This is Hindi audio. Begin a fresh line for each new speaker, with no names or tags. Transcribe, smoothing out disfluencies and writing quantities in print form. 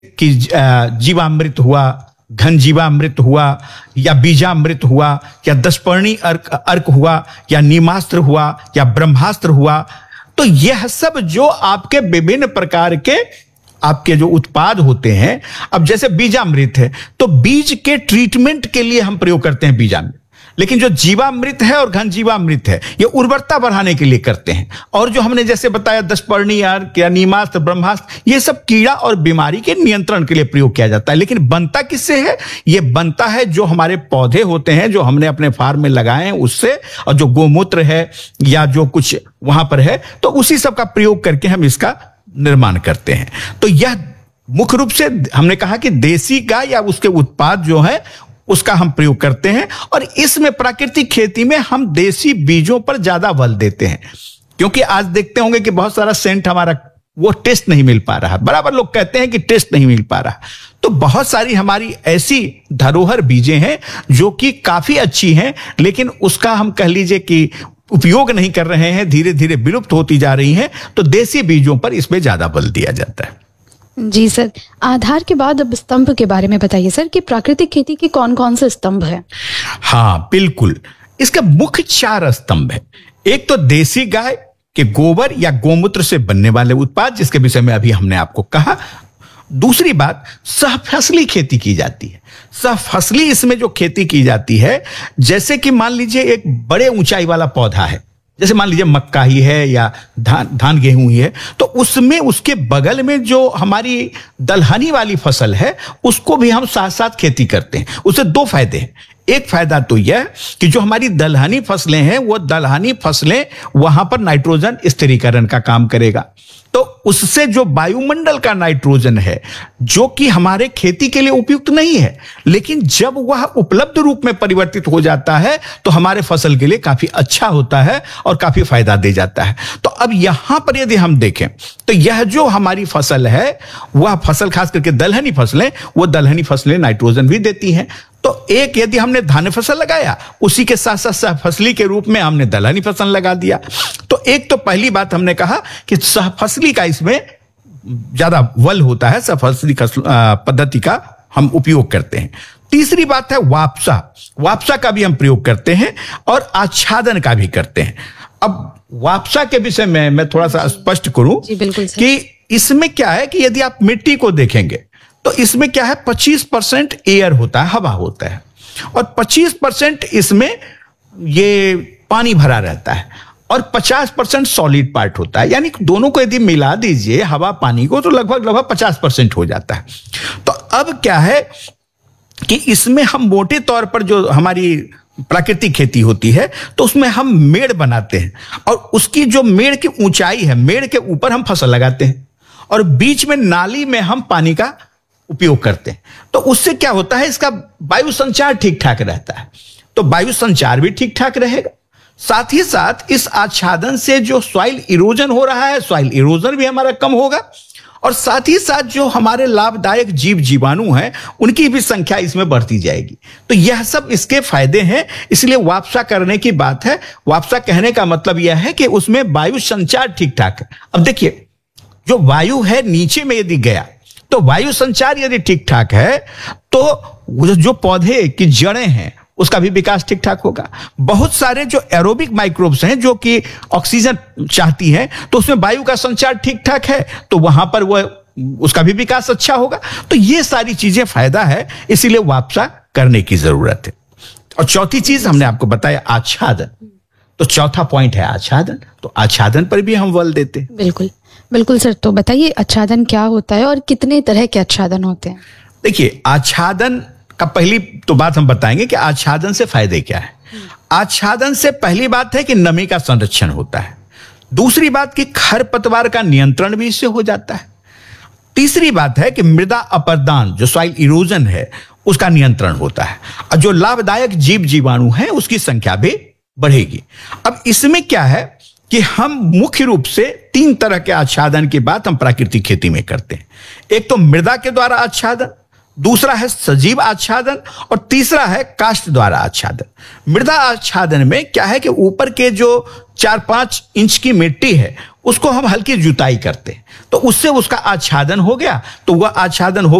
कि जीवामृत हुआ, घन जीवामृत हुआ, या बीजामृत हुआ, या दशपर्णी अर्क हुआ, या नीमास्त्र हुआ, या ब्रह्मास्त्र हुआ, तो यह सब जो आपके विभिन्न प्रकार के आपके जो उत्पाद होते हैं, अब जैसे बीजामृत है तो बीज के ट्रीटमेंट के लिए हम प्रयोग करते हैं बीजामृत, लेकिन जो जीवामृत है और घन जीवामृत है ये उर्वरता बढ़ाने के लिए करते हैं। और जो हमने जैसे बताया दशपर्णी अर्क या नीमास्त्र, ब्रह्मास्त्र, ये सब कीड़ा और बीमारी के नियंत्रण के लिए प्रयोग किया जाता है। लेकिन बनता किससे है? ये बनता है जो हमारे पौधे होते हैं जो हमने अपने फार्म में लगाए हैं उससे, और जो गोमूत्र है या जो कुछ वहां पर है, तो उसी सब का प्रयोग करके हम इसका निर्माण करते हैं। तो यह मुख्य रूप से हमने कहा कि देसी गाय या उसके उत्पाद जो है उसका हम प्रयोग करते हैं। और इसमें प्राकृतिक खेती में हम देसी बीजों पर ज्यादा बल देते हैं, क्योंकि आज देखते होंगे कि बहुत सारा सेंट हमारा वो टेस्ट नहीं मिल पा रहा, बराबर लोग कहते हैं कि टेस्ट नहीं मिल पा रहा। तो बहुत सारी हमारी ऐसी धरोहर बीजें हैं जो कि काफी अच्छी हैं, लेकिन उसका हम कह लीजिए कि उपयोग नहीं कर रहे हैं, धीरे धीरे विलुप्त होती जा रही हैं। तो देसी बीजों पर इसमें ज्यादा बल दिया जाता है।
जी सर, आधार के बाद अब स्तंभ के बारे में बताइए सर कि प्राकृतिक खेती के कौन कौन से स्तंभ हैं?
हाँ बिल्कुल, इसका मुख्य 4 स्तंभ है। एक तो देसी गाय के गोबर या गोमूत्र से बनने वाले उत्पाद, जिसके विषय में अभी हमने आपको कहा। दूसरी बात, सहफसली खेती की जाती है। सहफसली इसमें जो खेती की जाती है, जैसे कि मान लीजिए एक बड़े ऊंचाई वाला पौधा है, जैसे मान लीजिए मक्का ही है या धान गेहूं ही है, तो उसमें उसके बगल में जो हमारी दलहनी वाली फसल है उसको भी हम साथ साथ खेती करते हैं। उससे 2 फायदे हैं। एक फायदा तो यह कि जो हमारी दलहनी फसलें हैं वो दलहनी फसलें वहां पर नाइट्रोजन स्थिरीकरण का काम करेगा, तो उससे जो वायुमंडल का नाइट्रोजन है जो कि हमारे खेती के लिए उपयुक्त नहीं है, लेकिन जब वह उपलब्ध रूप में परिवर्तित हो जाता है तो हमारे फसल के लिए काफी अच्छा होता है और काफी फायदा दे जाता है। तो अब यहां पर यदि हम देखें तो यह जो हमारी फसल है, वह फसल खास करके दलहनी फसलें, वो दलहनी फसलें नाइट्रोजन भी देती हैं। तो एक यदि हमने धान फसल लगाया, उसी के साथ साथ सहफसली के रूप में हमने दलहनी फसल लगा दिया। तो एक तो पहली बात हमने कहा कि सहफसली का इसमें ज्यादा बल होता है, सहफसली पद्धति का हम उपयोग करते हैं। तीसरी बात है वापसा का भी हम प्रयोग करते हैं और आच्छादन का भी करते हैं। अब वापसा के विषय में मैं थोड़ा सा स्पष्ट करूं कि इसमें क्या है कि यदि आप मिट्टी को देखेंगे तो इसमें क्या है, 25% एयर होता है, हवा होता है, और 25% इसमें ये पानी भरा रहता है, और 50% सॉलिड पार्ट होता है। यानी दोनों को यदि मिला दीजिए हवा पानी को तो लगभग 50% हो जाता है। तो अब क्या है कि इसमें हम मोटे तौर पर जो हमारी प्राकृतिक खेती होती है तो उसमें हम मेड़ बनाते हैं, और उसकी जो मेड़ की ऊंचाई है, मेड़ के ऊपर हम फसल लगाते हैं, और बीच में नाली में हम पानी का उपयोग करते हैं। तो उससे क्या होता है, इसका वायु संचार ठीक ठाक रहता है, तो वायु संचार भी ठीक ठाक रहेगा। साथ ही साथ इस आच्छादन से जो सॉइल इरोजन हो रहा है, सॉइल इरोजन भी हमारा कम होगा, और साथ ही साथ जो हमारे लाभदायक जीव जीवाणु हैं उनकी भी संख्या इसमें बढ़ती जाएगी। तो यह सब इसके फायदे हैं। इसलिए वापसा करने की बात है। वापसा कहने का मतलब यह है कि उसमें वायु संचार ठीक ठाक है। अब देखिए, जो वायु है नीचे में यदि गया तो वायु संचार यदि ठीक ठाक है तो जो पौधे की जड़ें हैं उसका भी विकास ठीक ठाक होगा। बहुत सारे जो एरोबिक माइक्रोब्स हैं जो कि ऑक्सीजन चाहती हैं, तो उसमें वायु का संचार ठीक ठाक है तो वहां पर उसका भी विकास अच्छा होगा। तो ये सारी चीजें फायदा है, इसीलिए वापसा करने की जरूरत है। और चौथी चीज हमने आपको बताया आच्छादन, तो चौथा पॉइंट है आच्छादन। तो आच्छादन पर भी हम बल देते हैं।
बिल्कुल बिल्कुल सर, तो बताइए आच्छादन क्या होता है और कितने तरह के आच्छादन होते हैं?
देखिए, आच्छादन का पहली तो बात हम बताएंगे कि आच्छादन से फायदे क्या है। आच्छादन से पहली बात है कि नमी का संरक्षण होता है। दूसरी बात कि खरपतवार का नियंत्रण भी इससे हो जाता है। तीसरी बात है कि मृदा अपरदान, जो सॉइल इरोजन है, उसका नियंत्रण होता है, और जो लाभदायक जीव जीवाणु हैं उसकी संख्या भी बढ़ेगी। अब इसमें क्या है कि हम मुख्य रूप से 3 तरह के आच्छादन की बात हम प्राकृतिक खेती में करते हैं। एक तो मृदा के द्वारा आच्छादन, दूसरा है सजीव आच्छादन, और तीसरा है काष्ठ द्वारा आच्छादन। मृदा आच्छादन में क्या है कि ऊपर के जो 4-5 इंच की मिट्टी है उसको हम हल्की जुताई करते हैं, तो उससे उसका आच्छादन हो गया, तो वह आच्छादन हो